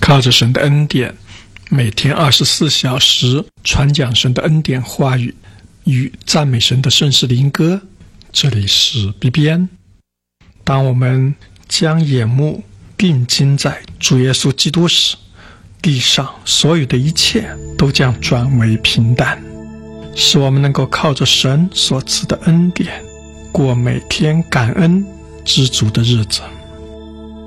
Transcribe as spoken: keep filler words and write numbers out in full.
靠着神的恩典，每天二十四小时传讲神的恩典话语与赞美神的圣诗灵歌。这里是 B B N。 当我们将眼目定睛在主耶稣基督时，地上所有的一切都将转为平淡，使我们能够靠着神所赐的恩典过每天感恩知足的日子。